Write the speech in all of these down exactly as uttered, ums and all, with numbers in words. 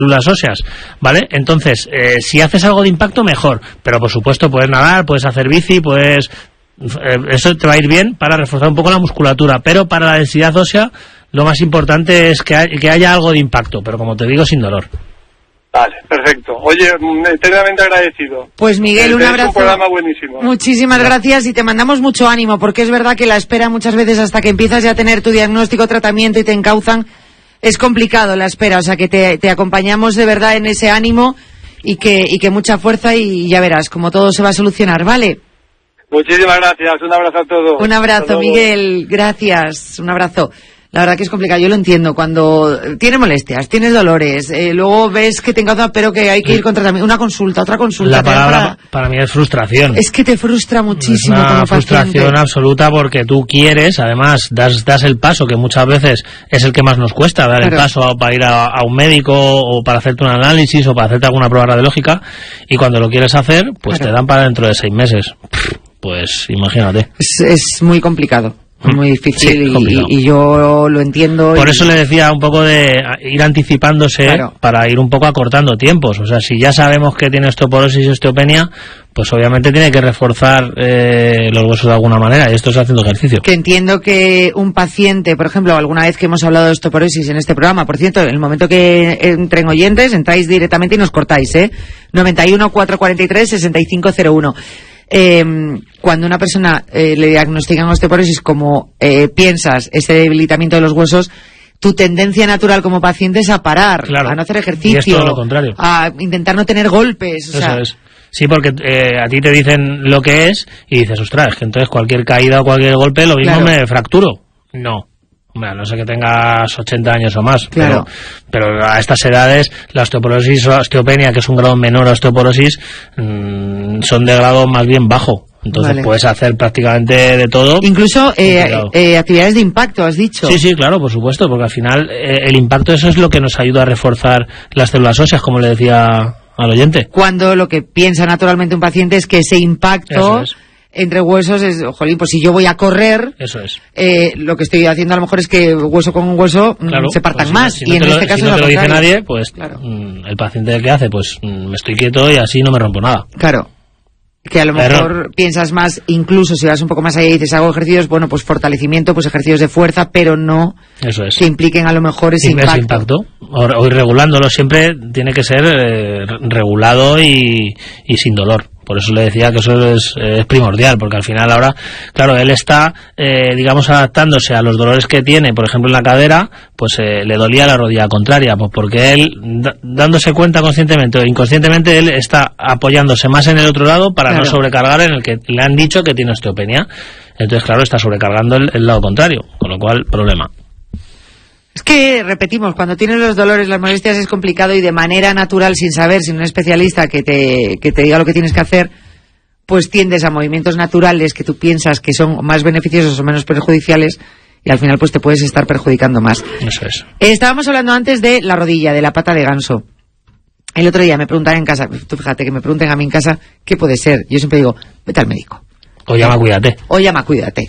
células óseas, ¿vale? Entonces, eh, si haces algo de impacto, mejor, pero por supuesto puedes nadar, puedes hacer bici, puedes... Eh, eso te va a ir bien para reforzar un poco la musculatura, pero para la densidad ósea lo más importante es que, hay, que haya algo de impacto, pero como te digo, sin dolor. Vale, perfecto. Oye, eternamente agradecido. Pues Miguel, un abrazo. Un programa buenísimo. Muchísimas gracias y te mandamos mucho ánimo, porque es verdad que la espera muchas veces hasta que empiezas ya a tener tu diagnóstico, tratamiento y te encauzan, es complicado la espera, o sea que te, te acompañamos de verdad en ese ánimo y que, y que mucha fuerza y ya verás como todo se va a solucionar, ¿vale? Muchísimas gracias, un abrazo a todos. Un abrazo, Miguel, gracias, un abrazo. La verdad que es complicado, yo lo entiendo, cuando tienes molestias, tienes dolores, eh, luego ves que te encausa, pero que hay que ir con tratamiento, una consulta, otra consulta. La palabra para... para mí es frustración. Es que te frustra muchísimo es una como frustración paciente. absoluta porque tú quieres, además, das, das el paso, que muchas veces es el que más nos cuesta, dar claro. el paso para ir a, a un médico o para hacerte un análisis o para hacerte alguna prueba radiológica, y cuando lo quieres hacer, pues claro. te dan para dentro de seis meses. Pues imagínate. Es, es muy complicado. Muy difícil sí, y, y yo lo entiendo. Por y... eso le decía un poco de ir anticipándose claro. para ir un poco acortando tiempos. O sea, si ya sabemos que tiene osteoporosis y osteopenia, pues obviamente tiene que reforzar eh, los huesos de alguna manera, y esto es haciendo ejercicio. Que entiendo que un paciente, por ejemplo, alguna vez que hemos hablado de osteoporosis en este programa, por cierto, en el momento que entren oyentes, entráis directamente y nos cortáis, ¿eh? noventa y uno, cuatrocientos cuarenta y tres, sesenta y cinco cero uno. Eh, cuando una persona eh, le diagnostican osteoporosis, como eh, piensas, ese debilitamiento de los huesos, tu tendencia natural como paciente es a parar, claro. a no hacer ejercicio, y es todo lo contrario. A intentar no tener golpes. O Eso sea, es. Sí, porque eh, a ti te dicen lo que es y dices, ostras, es que entonces cualquier caída o cualquier golpe lo mismo claro. me fracturo. No. Hombre, no sé que tengas ochenta años o más, claro. pero, pero a estas edades la osteoporosis o la osteopenia, que es un grado menor a osteoporosis, mmm, son de grado más bien bajo. Entonces vale. puedes hacer prácticamente de todo. Incluso eh, eh, actividades de impacto, has dicho. Sí, sí, claro, por supuesto, porque al final eh, el impacto, eso es lo que nos ayuda a reforzar las células óseas, como le decía al oyente. Cuando lo que piensa naturalmente un paciente es que ese impacto... entre huesos es, jolín, pues si yo voy a correr, eso es. Eh, lo que estoy haciendo a lo mejor es que hueso con hueso claro, se partan pues más. Si y no en lo, este caso si no te lo dice contrario. nadie, pues claro. mm, el paciente que hace, pues mm, me estoy quieto y así no me rompo nada. Claro. Que a lo mejor Error. piensas más, incluso si vas un poco más allá y dices hago ejercicios, bueno, pues fortalecimiento, pues ejercicios de fuerza, pero no eso es. que impliquen a lo mejor ese sí, impacto. Ese impacto. O, o ir regulándolo, siempre tiene que ser eh, regulado y, y sin dolor. Por eso le decía que eso es, es primordial, porque al final ahora, claro, él está, eh, digamos, adaptándose a los dolores que tiene, por ejemplo en la cadera, pues eh, le dolía la rodilla contraria, pues porque él, da, dándose cuenta conscientemente o inconscientemente, él está apoyándose más en el otro lado para claro. no sobrecargar en el que le han dicho que tiene osteopenia. Entonces, claro, está sobrecargando el, el lado contrario, con lo cual, problema. Es que, repetimos, cuando tienes los dolores, las molestias es complicado y de manera natural, sin saber, sin un especialista que te, que te diga lo que tienes que hacer, pues tiendes a movimientos naturales que tú piensas que son más beneficiosos o menos perjudiciales y al final pues te puedes estar perjudicando más. Eso es. Eh, estábamos hablando antes de la rodilla, de la pata de ganso. El otro día me preguntaban en casa, tú fíjate que me pregunten a mí en casa, ¿qué puede ser? Yo siempre digo, vete al médico. O llama, cuídate. O llama, cuídate.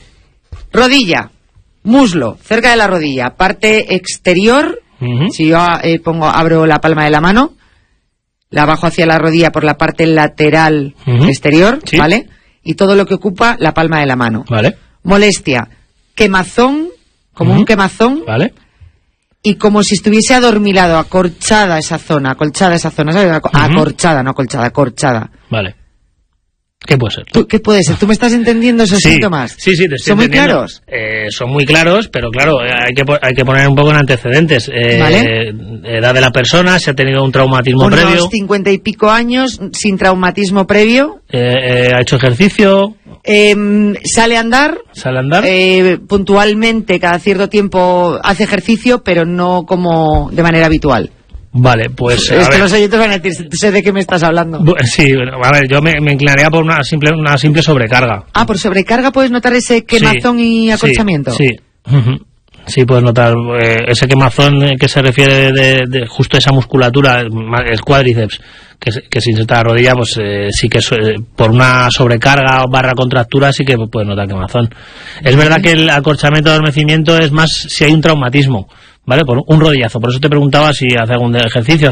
Rodilla. Muslo, cerca de la rodilla, parte exterior, uh-huh. si yo eh, pongo, abro la palma de la mano, la bajo hacia la rodilla por la parte lateral uh-huh. exterior, ¿sí? ¿Vale? Y todo lo que ocupa la palma de la mano. Vale. Molestia, quemazón, como uh-huh. un quemazón, vale. Y como si estuviese adormilado, acorchada esa zona, acolchada esa zona, ¿sabes? Ac- uh-huh. Acorchada, no acolchada, acorchada. Vale. ¿Qué puede ser? ¿Tú, ¿Qué puede ser? ¿Tú me estás entendiendo esos sí, síntomas? Sí, sí, te estoy ¿Son muy entendiendo. claros? Eh, son muy claros, pero claro, hay que hay que poner un poco en antecedentes. Eh, ¿Vale? Edad de la persona, si ha tenido un traumatismo Unos previo. cincuenta y pico años, sin traumatismo previo. Eh, eh, ha hecho ejercicio. Eh, sale a andar. Sale a andar. Eh, puntualmente, cada cierto tiempo hace ejercicio, pero no como de manera habitual. Vale, pues... Es que los oyentes van a decir, sé de qué me estás hablando. Sí, bueno, a ver, yo me, me inclinaría por una simple una simple sobrecarga. Ah, por sobrecarga puedes notar ese quemazón sí, y acolchamiento. Sí, sí. Uh-huh. Sí, puedes notar eh, ese quemazón que se refiere de, de justo a esa musculatura, el cuádriceps, que, que se inserta la rodilla, pues eh, sí que eh, por una sobrecarga o barra contractura sí que puedes notar quemazón. Es verdad que el acorchamiento o adormecimiento es más si hay un traumatismo, ¿vale? Por un rodillazo. Por eso te preguntaba si hace algún ejercicio,